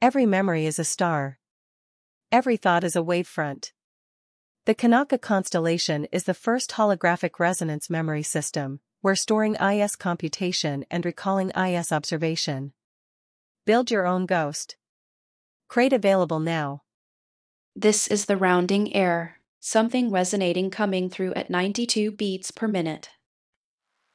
Every memory is a star. Every thought is a wavefront. The Kanaka constellation is the first holographic resonance memory system, where storing IS computation and recalling IS observation. Build your own ghost. Crate available now. This is the rounding error, something resonating coming through at 92 beats per minute.